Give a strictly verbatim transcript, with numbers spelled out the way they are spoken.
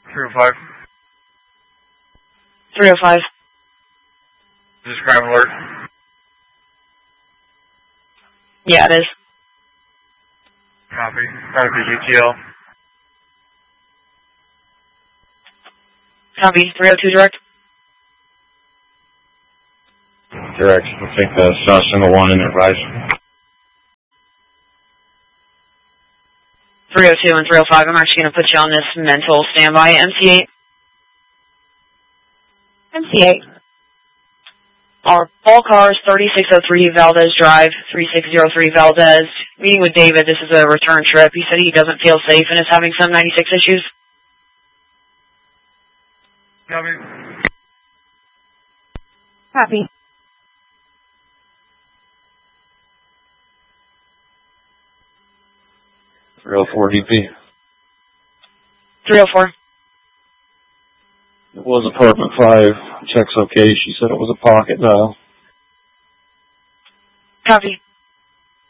three oh five. three oh five. Is this crime alert? Yeah, it is. Copy. Copy G T L. Copy. three oh two direct. Direct. We'll take the South Single one and advise. three oh two and three oh five. I'm actually going to put you on this mental standby. M C eight. M C eight. Our all cars, thirty-six oh three Valdez Drive, thirty-six oh three Valdez. Meeting with David. This is a return trip. He said he doesn't feel safe and is having some ninety-six issues. Copy. Copy. three oh four D P. three oh four. It was apartment five. Checks okay. She said it was a pocket dial. Copy.